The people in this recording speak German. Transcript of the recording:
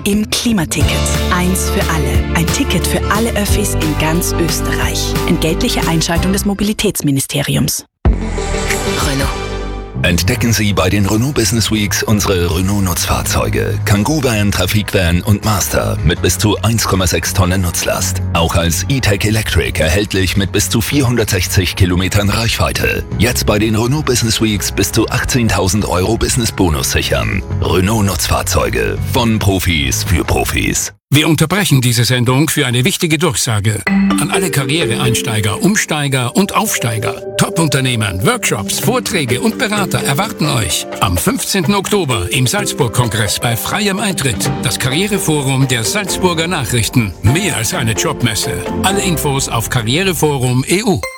Im Klimaticket. Eins für alle. Ein Ticket für alle Öffis in ganz Österreich. Entgeltliche Einschaltung des Mobilitätsministeriums. Renault. Entdecken Sie bei den Renault Business Weeks unsere Renault-Nutzfahrzeuge. Kangoo Van, Trafikvan und Master mit bis zu 1,6 Tonnen Nutzlast. Auch als E-Tech Electric erhältlich mit bis zu 460 Kilometern Reichweite. Jetzt bei den Renault Business Weeks bis zu 18.000 € Business-Bonus sichern. Renault-Nutzfahrzeuge. Von Profis für Profis. Wir unterbrechen diese Sendung für eine wichtige Durchsage. An alle Karriereeinsteiger, Umsteiger und Aufsteiger. Top-Unternehmen, Workshops, Vorträge und Berater erwarten euch am 15. Oktober im Salzburg-Kongress bei freiem Eintritt. Das Karriereforum der Salzburger Nachrichten. Mehr als eine Jobmesse. Alle Infos auf karriereforum.eu.